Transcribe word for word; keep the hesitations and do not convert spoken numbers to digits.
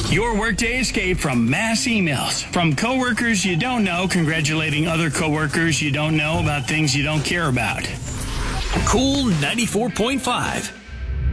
Your workday escape from mass emails. From coworkers you don't know congratulating other coworkers you don't know about things you don't care about. Cool ninety-four point five.